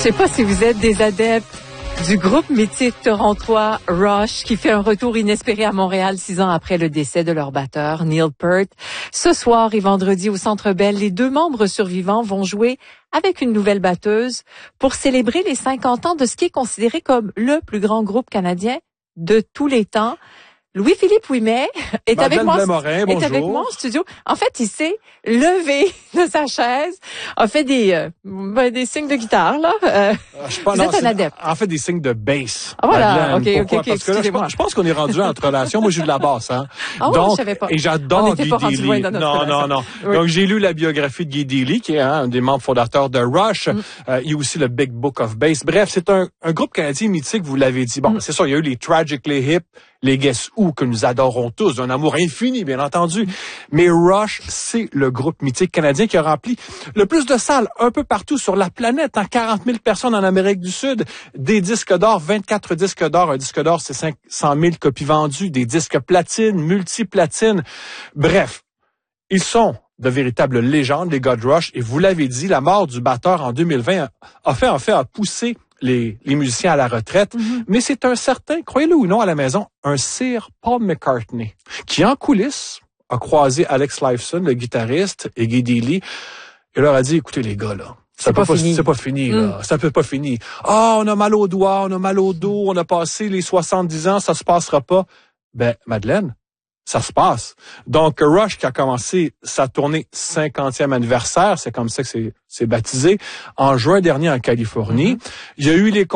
sais pas si vous êtes des adeptes du groupe mythique torontois Rush qui fait un retour inespéré à Montréal 6 ans après le décès de leur batteur Neil Peart. Ce soir et vendredi au Centre Bell, les 2 membres survivants vont jouer avec une nouvelle batteuse pour célébrer les 50 ans de ce qui est considéré comme le plus grand groupe canadien de tous les temps. Louis-Philippe Ouimet est avec moi en studio. En fait, il s'est levé de sa chaise, a fait des signes de guitare, là. Vous êtes un adepte. En fait, des signes de bass. Ah, voilà. Madeleine. OK. Parce que là, je pense qu'on est rendu entre relations. Moi, j'ai de la basse, hein. Ah, donc, je savais pas. Et j'adore Guy Deely. Non. Oui. Donc, j'ai lu la biographie de Guy Deely, qui est un des membres fondateurs de Rush. Il y a aussi le Big Book of Bass. Bref, c'est un groupe canadien mythique, vous l'avez dit. Bon, c'est sûr, il y a eu les Tragically Hip, les Guess Who, que nous adorons tous, d'un amour infini, bien entendu. Mais Rush, c'est le groupe mythique canadien qui a rempli le plus de salles un peu partout sur la planète. 40 000 personnes en Amérique du Sud, des disques d'or, 24 disques d'or. Un disque d'or, c'est 500 000 copies vendues, des disques platine, multiplatine. Bref, ils sont de véritables légendes, les gars de Rush. Et vous l'avez dit, la mort du batteur en 2020 a poussé les musiciens à la retraite, mais c'est un certain, croyez-le ou non à la maison, un Sir Paul McCartney, qui en coulisses a croisé Alex Lifeson, le guitariste, et Guy Deely, et leur a dit, écoutez les gars, là, c'est pas fini, là. Ça peut pas finir. On a mal aux doigts, on a mal au dos, on a passé les 70 ans, ça se passera pas. Ben, Madeleine, ça se passe. Donc, Rush, qui a commencé sa tournée 50e anniversaire, c'est comme ça que c'est baptisé, en juin dernier en Californie. Il y a eu les